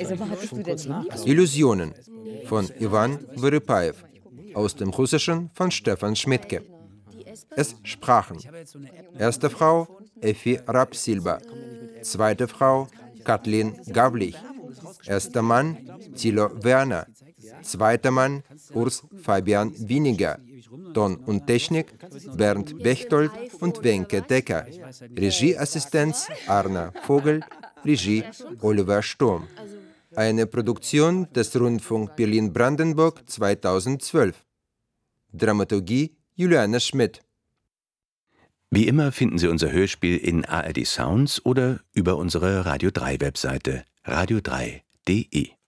Illusionen von Iwan Vyrypaev, aus dem Russischen von Stefan Schmidtke. Es sprachen erste Frau Effi Rapp-Silber, zweite Frau Kathleen Gawlich, erster Mann Thilo Werner, zweiter Mann Urs Fabian Winiger, Ton und Technik Bernd Bechtold und Wenke Decker, Regieassistenz Arna Vogel, Regie Oliver Sturm. Eine Produktion des Rundfunk Berlin-Brandenburg 2012. Dramaturgie Juliane Schmidt. Wie immer finden Sie unser Hörspiel in ARD Sounds oder über unsere Radio 3 Webseite radio3.de.